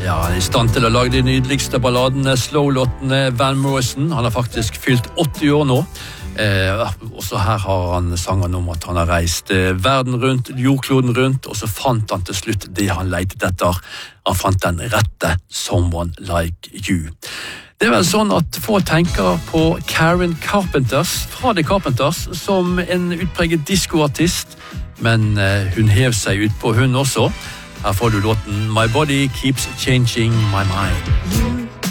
Ja, han er i stand til å lage de nydeligste balladene, slow-låtene. Van Morrison, han har faktisk fylt 80 år nå. Også her har han sanger om at han har reist verden rundt, jordkloden rundt, og så fant han til slutt det han letet etter. Han fant den rette Someone Like You. Det er vel sånn at få tenker på Karen Carpenters fra The Carpenters som en utpreget diskoartist, men hun hev seg ut på hun også. Her får du låten My Body Keeps Changing My Mind.